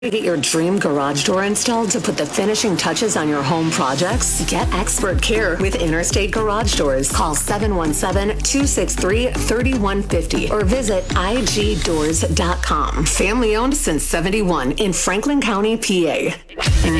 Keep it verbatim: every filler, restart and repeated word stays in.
Get your dream garage door installed to put the finishing touches on your home projects? Get expert care with Interstate Garage Doors. Call seven one seven, two six three, three one five zero or visit I G doors dot com. Family owned since seventy-one in Franklin County, P A.